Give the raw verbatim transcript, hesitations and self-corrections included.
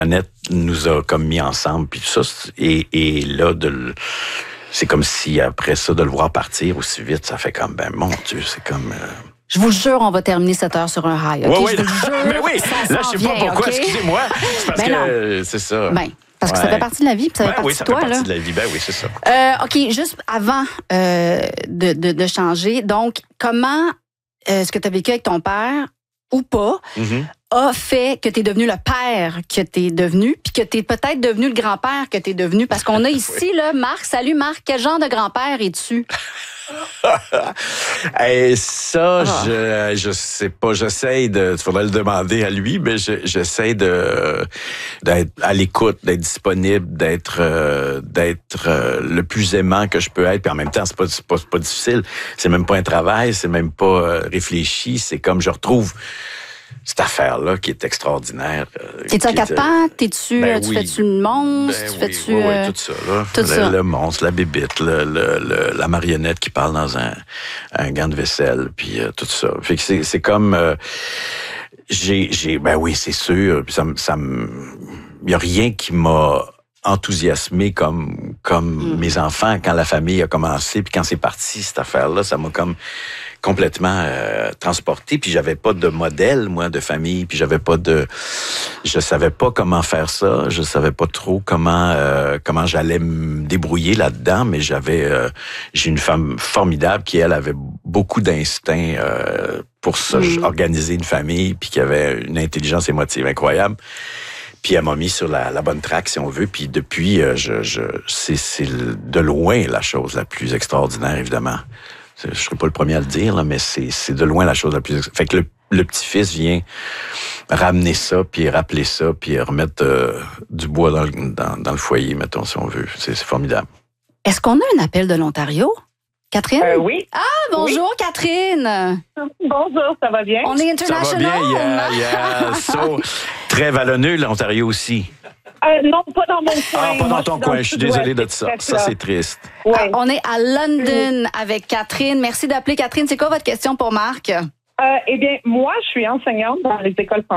Annette nous a comme mis ensemble, puis tout ça. Et, et là, de, c'est comme si après ça, de le voir partir aussi vite, ça fait comme, ben mon Dieu, c'est comme... Euh... Je vous le jure, on va terminer cette heure sur un high. Okay? Oui, oui, je vous le jure, mais oui, ça là, je sais vient, pas pourquoi, okay? excusez-moi. C'est parce ben que non. c'est ça. Ben, parce que ouais. ça fait partie de la vie, puis ça ben, fait partie oui, ça de toi. fait partie là. de la vie, ben oui, c'est ça. Euh, OK, juste avant euh, de, de, de changer, donc, comment euh, ce que tu as vécu avec ton père, ou pas, Mm-hmm. a fait que tu es devenu le père que tu es devenu, puis que tu es peut-être devenu le grand-père que tu es devenu. Parce qu'on a ici, oui. là, Marc. Salut, Marc. Quel genre de grand-père es-tu? Et ça, ah. je je sais pas. J'essaie de... Il faudrait le demander à lui, mais je, j'essaie de d'être à l'écoute, d'être disponible, d'être euh, d'être euh, le plus aimant que je peux être. Puis en même temps, c'est pas, c'est pas, c'est pas difficile. C'est même pas un travail, c'est même pas euh, réfléchi. C'est comme je retrouve... cette affaire-là qui est extraordinaire. Euh, T'es-tu à quatre pattes? T'es-tu, ben tu oui. fais-tu le monstre? Ben tu oui, fais-tu, oui, euh... oui, tout ça. Là. Tout le, ça. le monstre, la bébite, le, le, le, la marionnette qui parle dans un, un gant de vaisselle, puis euh, tout ça. Fait que c'est, c'est comme... Euh, j'ai, j'ai... Ben oui, c'est sûr. Puis ça, ça me... Il n'y a rien qui m'a enthousiasmé comme comme mm. mes enfants quand la famille a commencé, puis quand c'est parti, cette affaire-là, ça m'a comme... complètement euh, transporté, puis j'avais pas de modèle, moi, de famille, puis j'avais pas de... Je savais pas comment faire ça, je savais pas trop comment euh, comment j'allais me débrouiller là-dedans, mais j'avais... Euh, j'ai une femme formidable qui, elle, avait beaucoup d'instinct euh, pour se mmh. organiser une famille, puis qui avait une intelligence émotive incroyable. Puis elle m'a mis sur la, la bonne track, si on veut. Puis depuis, euh, je, je, c'est, c'est de loin la chose la plus extraordinaire, évidemment. Je ne serai pas le premier à le dire, là, mais c'est, c'est de loin la chose la plus... Fait que le, le petit-fils vient ramener ça, puis rappeler ça, puis remettre euh, du bois dans le, dans, dans le foyer, mettons, si on veut. C'est, c'est formidable. Est-ce qu'on a un appel de l'Ontario? Catherine? Euh, oui. Ah, bonjour, oui. Catherine! Bonjour, ça va bien? On est international? Ça va bien, il y a, il y a so, très vallonneux, l'Ontario aussi. Euh, non, pas dans mon coin. Ah, pas dans Moi, ton je coin, dans je suis désolé de ça. Ça, c'est triste. Ouais. Ah, on est à London avec Catherine. Merci d'appeler, Catherine. C'est quoi votre question pour Marc? Euh, eh bien, moi, je suis enseignante dans les écoles françaises.